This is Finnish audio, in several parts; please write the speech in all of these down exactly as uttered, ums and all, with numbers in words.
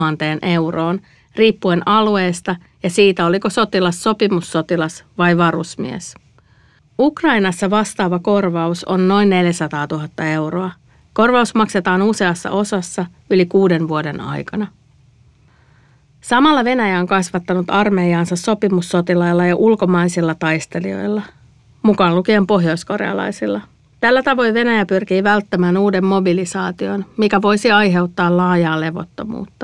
tuhanteen euroon, riippuen alueesta ja siitä, oliko sotilas sopimussotilas vai varusmies. Ukrainassa vastaava korvaus on noin neljäsataatuhatta euroa. Korvaus maksetaan useassa osassa yli kuuden vuoden aikana. Samalla Venäjä on kasvattanut armeijaansa sopimussotilailla ja ulkomaisilla taistelijoilla, mukaan lukien pohjoiskorealaisilla. Tällä tavoin Venäjä pyrkii välttämään uuden mobilisaation, mikä voisi aiheuttaa laajaa levottomuutta.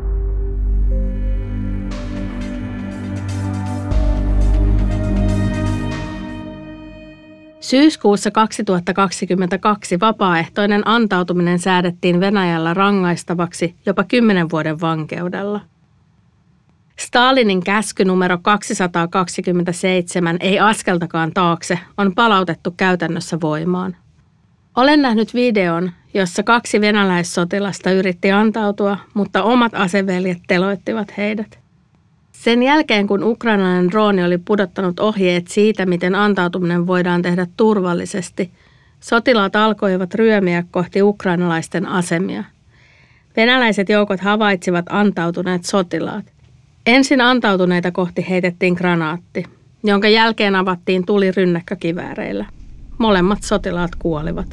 Syyskuussa kaksituhattakaksikymmentäkaksi vapaaehtoinen antautuminen säädettiin Venäjällä rangaistavaksi jopa kymmenen vuoden vankeudella. Stalinin käsky numero kaksisataakaksikymmentäseitsemän ei askeltakaan taakse on palautettu käytännössä voimaan. Olen nähnyt videon, jossa kaksi venäläissotilasta yritti antautua, mutta omat aseveljet teloittivat heidät. Sen jälkeen, kun ukrainalainen drooni oli pudottanut ohjeet siitä, miten antautuminen voidaan tehdä turvallisesti, sotilaat alkoivat ryömiä kohti ukrainalaisten asemia. Venäläiset joukot havaitsivat antautuneet sotilaat. Ensin antautuneita kohti heitettiin granaatti, jonka jälkeen avattiin tuli rynnäkkökivääreillä. Molemmat sotilaat kuolivat.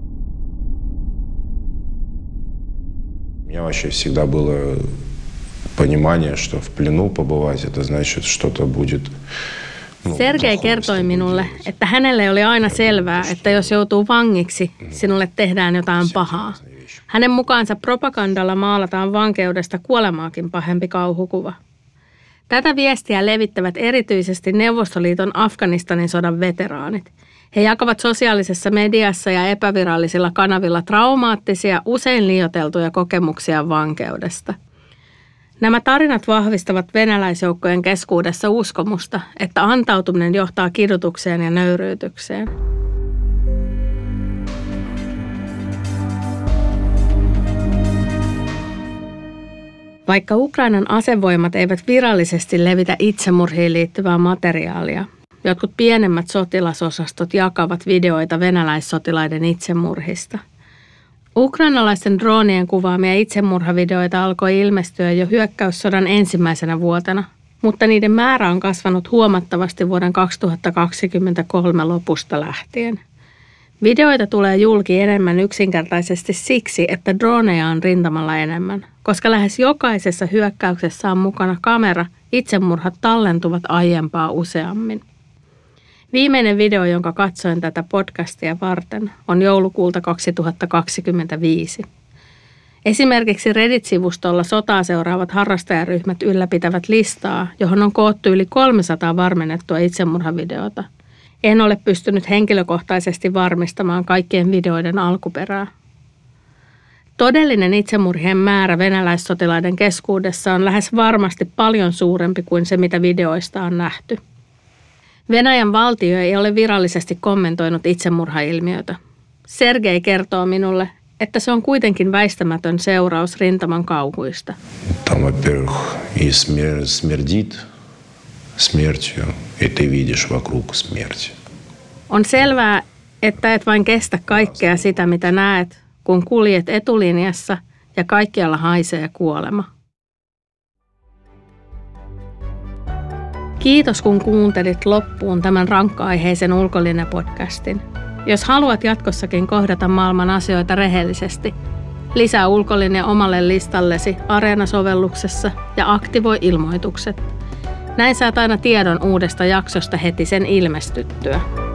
Меня вообще всегда было понимание, что в плену побывать, это значит, что-то будет. Sergei kertoi minulle, että hänelle oli aina selvää, että jos joutuu vangiksi, sinulle tehdään jotain pahaa. Hänen mukaansa propagandalla maalataan vankeudesta kuolemaakin pahempi kauhukuva. Tätä viestiä levittävät erityisesti Neuvostoliiton Afganistanin sodan veteraanit. He jakavat sosiaalisessa mediassa ja epävirallisilla kanavilla traumaattisia, usein liioiteltuja kokemuksia vankeudesta. Nämä tarinat vahvistavat venäläisjoukkojen keskuudessa uskomusta, että antautuminen johtaa kidutukseen ja nöyryytykseen. Vaikka Ukrainan asevoimat eivät virallisesti levitä itsemurhiin liittyvää materiaalia, jotkut pienemmät sotilasosastot jakavat videoita venäläissotilaiden itsemurhista. Ukrainalaisten droonien kuvaamia itsemurhavideoita alkoi ilmestyä jo hyökkäyssodan ensimmäisenä vuotena, mutta niiden määrä on kasvanut huomattavasti vuoden kaksituhattakaksikymmentäkolme lopusta lähtien. Videoita tulee julki enemmän yksinkertaisesti siksi, että droneja on rintamalla enemmän, koska lähes jokaisessa hyökkäyksessä on mukana kamera, itsemurhat tallentuvat aiempaa useammin. Viimeinen video, jonka katsoin tätä podcastia varten, on joulukuulta kaksituhattakaksikymmentäviisi. Esimerkiksi Reddit-sivustolla sotaa seuraavat harrastajaryhmät ylläpitävät listaa, johon on koottu yli kolmesataa varmennettua itsemurhavideota. En ole pystynyt henkilökohtaisesti varmistamaan kaikkien videoiden alkuperää. Todellinen itsemurhien määrä venäläissotilaiden keskuudessa on lähes varmasti paljon suurempi kuin se, mitä videoista on nähty. Venäjän valtio ei ole virallisesti kommentoinut itsemurhailmiötä. Sergei kertoo minulle, että se on kuitenkin väistämätön seuraus rintaman kauhuista. Там, во-первых, и смердит смертью, и ты видишь вокруг смерть. On selvää, että et vain kestä kaikkea sitä, mitä näet, kun kuljet etulinjassa ja kaikkialla haisee kuolema. Kiitos, kun kuuntelit loppuun tämän rankka-aiheisen Ulkolinja-podcastin. Jos haluat jatkossakin kohdata maailman asioita rehellisesti, lisää Ulkolinja omalle listallesi Areena-sovelluksessa ja aktivoi ilmoitukset. Näin saat aina tiedon uudesta jaksosta heti sen ilmestyttyä.